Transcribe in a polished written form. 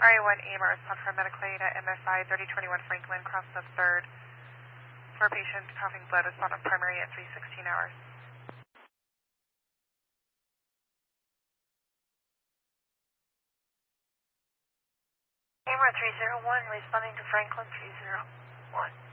RA1 AMR respond for medical aid at MFI 3021 Franklin, cross the 3rd. For patient coughing blood, respond on primary at 3:16 hours. AMR 301, responding to Franklin 301.